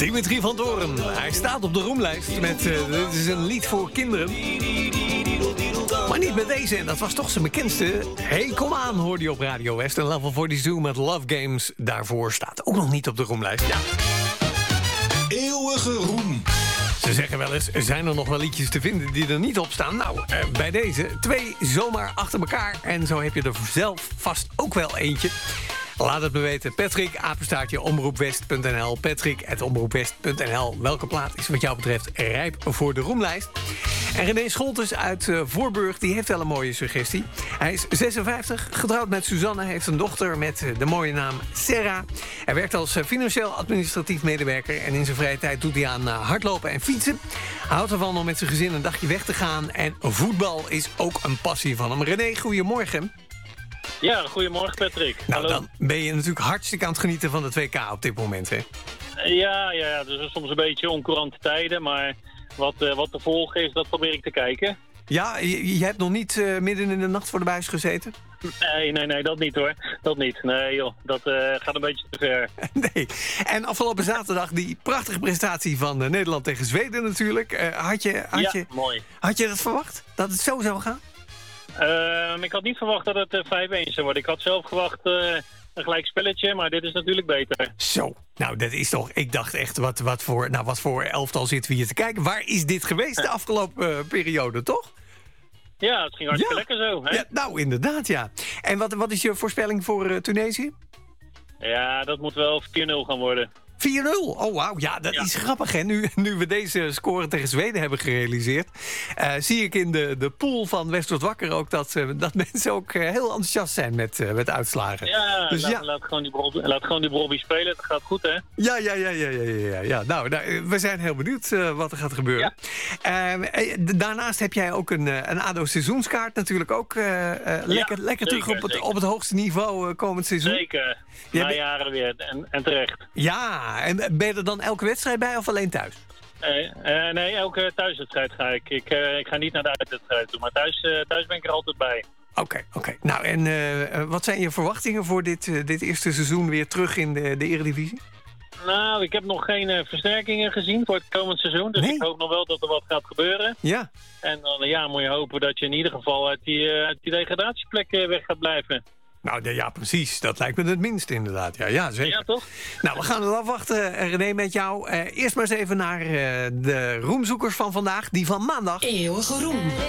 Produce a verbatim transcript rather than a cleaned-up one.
Dimitri van Doorn. Hij staat op de roemlijst met... Uh, dit is een lied voor kinderen. Maar niet met deze. En dat was toch zijn bekendste. Hey, kom aan, hoorde je op Radio West. En Level tweeënveertig met Love Games daarvoor staat ook nog niet op de roemlijst. Ja. Eeuwige roem. Ze zeggen wel eens, zijn er nog wel liedjes te vinden die er niet op staan? Nou, uh, bij deze twee zomaar achter elkaar. En zo heb je er zelf vast ook wel eentje. Laat het me weten. Patrick, apenstaartje, omroepwest punt n l. Patrick, at omroepwest punt n l. Welke plaat is wat jou betreft rijp voor de roemlijst? En René Scholtes uit uh, Voorburg, die heeft wel een mooie suggestie. Hij is zesenvijftig, getrouwd met Suzanne, heeft een dochter met uh, de mooie naam Serra. Hij werkt als uh, financieel-administratief medewerker... en in zijn vrije tijd doet hij aan uh, hardlopen en fietsen. Hij houdt ervan om met zijn gezin een dagje weg te gaan... en voetbal is ook een passie van hem. René, goedemorgen. Ja, goedemorgen Patrick. Nou, Hallo. Dan ben je natuurlijk hartstikke aan het genieten van het W K op dit moment, hè? Ja, ja, ja, dus soms een beetje oncourante tijden, maar wat, uh, wat te volgen is, dat probeer ik te kijken. Ja, je, je hebt nog niet uh, midden in de nacht voor de buis gezeten? Nee, nee, nee, dat niet hoor. Dat niet. Nee joh, dat uh, gaat een beetje te ver. Nee. En afgelopen zaterdag die prachtige prestatie van uh, Nederland tegen Zweden natuurlijk. Uh, had, je, had, ja, je, mooi. had je dat verwacht? Dat het zo zou gaan? Uh, ik had niet verwacht dat het uh, vijf-een zou worden. Ik had zelf verwacht uh, een gelijk spelletje, maar dit is natuurlijk beter. Zo, nou dat is toch... Ik dacht echt, wat, wat, voor, nou, wat voor elftal zitten we hier te kijken? Waar is dit geweest de afgelopen uh, periode, toch? Ja, het ging hartstikke Ja. lekker zo. Hè? Ja, nou, inderdaad, ja. En wat, wat is je voorspelling voor uh, Tunesië? Ja, dat moet wel vier nul gaan worden. vier nul? Oh, wauw. Ja, dat Ja. is grappig, hè? Nu, nu we deze score tegen Zweden hebben gerealiseerd... Uh, zie ik in de, de pool van West wordt wakker ook... dat, uh, dat mensen ook uh, heel enthousiast zijn met, uh, met uitslagen. Ja, Dus laat, ja. Laat, gewoon die Bobby, laat gewoon die Bobby spelen. Het gaat goed, hè? Ja, ja, ja, ja, ja, ja, ja. Nou, nou, we zijn heel benieuwd uh, wat er gaat gebeuren. Ja. Uh, daarnaast heb jij ook een, een A D O seizoenskaart natuurlijk ook. Uh, uh, lekker Ja, lekker zeker, terug op het, zeker. op het hoogste niveau uh, komend seizoen. Zeker. Jij Na bent- jaren weer. En, en terecht. Ja, en ben je er dan elke wedstrijd bij of alleen thuis? Nee, uh, nee, elke thuiswedstrijd ga ik. Ik, uh, ik ga niet naar de uitwedstrijd toe, maar thuis, uh, thuis ben ik er altijd bij. Oké, okay, oké. Okay. Nou, en uh, wat zijn je verwachtingen voor dit, uh, dit eerste seizoen weer terug in de, de Eredivisie? Nou, ik heb nog geen uh, versterkingen gezien voor het komend seizoen. Dus Nee. ik hoop nog wel dat er wat gaat gebeuren. Ja. En dan uh, ja, moet je hopen dat je in ieder geval uit die, uh, uit die degradatieplek uh, weg gaat blijven. Nou, ja, precies. Dat lijkt me het minste inderdaad. Ja, ja, zeker. Ja, toch? Nou, we gaan het afwachten, uh, René, met jou. Uh, eerst maar eens even naar uh, de roemzoekers van vandaag. Die van maandag. Eeuwige roem.